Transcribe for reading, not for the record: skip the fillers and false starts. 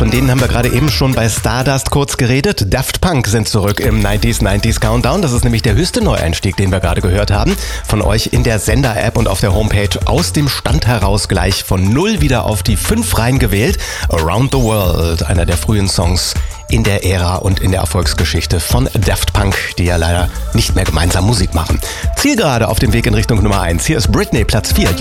Von denen haben wir gerade eben schon bei Stardust kurz geredet. Daft Punk sind zurück im 90s Countdown. Das ist nämlich der höchste Neueinstieg, den wir gerade gehört haben. Von euch in der Sender-App und auf der Homepage aus dem Stand heraus gleich von 0 wieder auf die 5 reingewählt. Around the World, einer der frühen Songs in der Ära und in der Erfolgsgeschichte von Daft Punk, die ja leider nicht mehr gemeinsam Musik machen. Zielgerade auf dem Weg in Richtung Nummer 1. Hier ist Britney, Platz 4.